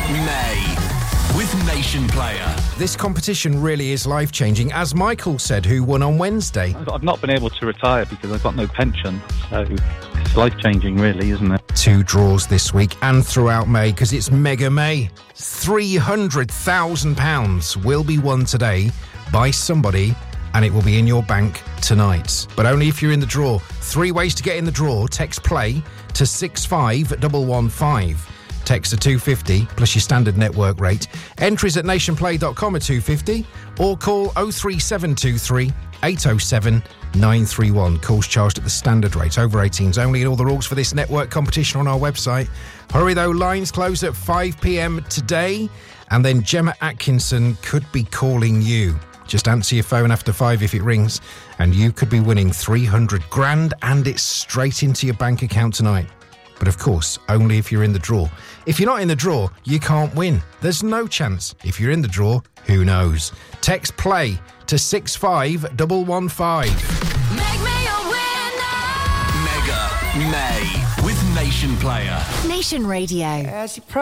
May with Nation Player. This competition really is life-changing, as Michael said, who won on Wednesday. I've not been able to retire because I've got no pension, so it's life-changing really, isn't it? 2 draws this week and throughout May, because it's Mega May. £300,000 will be won today by somebody, and it will be in your bank tonight. But only if you're in the draw. 3 ways to get in the draw. Text PLAY to 65115. Text to 250 plus your standard network rate. Entries at nationplay.com are 250 or call 03723 807 931. Calls charged at the standard rate. Over 18s only, and all the rules for this network competition on our website. Hurry though, lines close at 5 p.m. today, and then Gemma Atkinson could be calling you. Just answer your phone after 5 if it rings, and you could be winning 300 grand, and it's straight into your bank account tonight. But of course, only if you're in the draw. If you're not in the draw, you can't win. There's no chance. If you're in the draw, who knows? Text PLAY to 65115. Make me a winner. Mega May with Nation Player. Nation Radio.